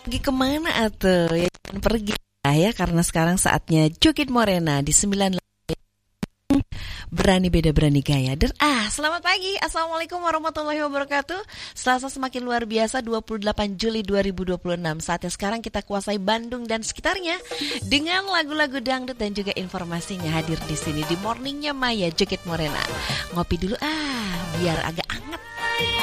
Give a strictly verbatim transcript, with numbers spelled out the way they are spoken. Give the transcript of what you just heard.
Pergi kemana atuh? Ya jangan pergi lah ya, karena sekarang saatnya Joget Morena di sembilan puluh delapan. Berani beda berani gaya. Der ah, selamat pagi. Assalamualaikum warahmatullahi wabarakatuh. Selasa semakin luar biasa, dua puluh delapan Juli dua ribu dua puluh enam. Saatnya sekarang kita kuasai Bandung dan sekitarnya dengan lagu-lagu dangdut dan juga informasinya hadir di sini di Morningnya Maya Joget Morena. Ngopi dulu ah, biar agak anget.